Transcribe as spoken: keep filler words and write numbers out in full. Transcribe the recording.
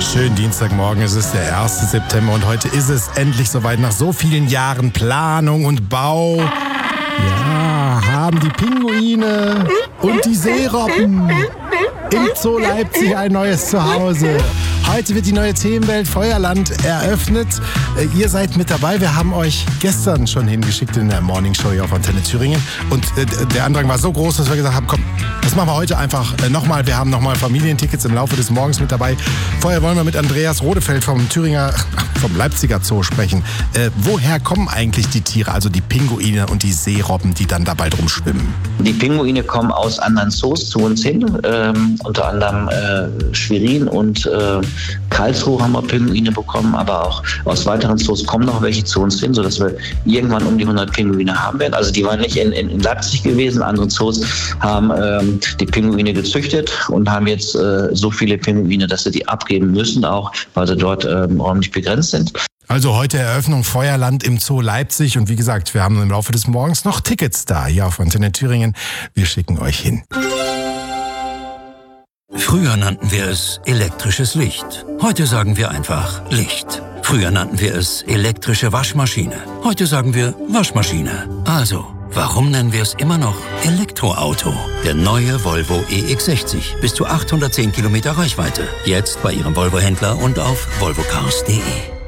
Schönen Dienstagmorgen, es ist der erste September und heute ist es endlich soweit. Nach so vielen Jahren Planung und Bau, ja, haben die Pinguine und die Seerobben im Zoo Leipzig ein neues Zuhause. Heute wird die neue Themenwelt Feuerland eröffnet. Ihr seid mit dabei. Wir haben euch gestern schon hingeschickt in der Morning Show hier auf Antenne Thüringen. Und äh, der Andrang war so groß, dass wir gesagt haben, komm, das machen wir heute einfach äh, nochmal. Wir haben nochmal Familientickets im Laufe des Morgens mit dabei. Vorher wollen wir mit Andreas Rodefeld vom Thüringer, vom Leipziger Zoo sprechen. Äh, woher kommen eigentlich die Tiere, also die Pinguine und die Seerobben, die dann da bald rumschwimmen? Die Pinguine kommen aus anderen Zoos zu uns hin, ähm, unter anderem äh, Schwerin und äh, Karlsruhe haben wir Pinguine bekommen, aber auch aus weiteren Zoos kommen noch welche zu uns hin, sodass wir irgendwann um die hundert Pinguine haben werden. Also die waren nicht in, in, in Leipzig gewesen, andere Zoos haben ähm, die Pinguine gezüchtet und haben jetzt äh, so viele Pinguine, dass sie die abgeben müssen, auch weil sie dort ähm, räumlich begrenzt sind. Also heute Eröffnung Feuerland im Zoo Leipzig und wie gesagt, wir haben im Laufe des Morgens noch Tickets da, hier auf Antenne Thüringen. Wir schicken euch hin. Früher nannten wir es elektrisches Licht. Heute sagen wir einfach Licht. Früher nannten wir es elektrische Waschmaschine. Heute sagen wir Waschmaschine. Also, warum nennen wir es immer noch Elektroauto? Der neue Volvo E X sechzig. Bis zu achthundertzehn Kilometer Reichweite. Jetzt bei Ihrem Volvo-Händler und auf volvo cars punkt de.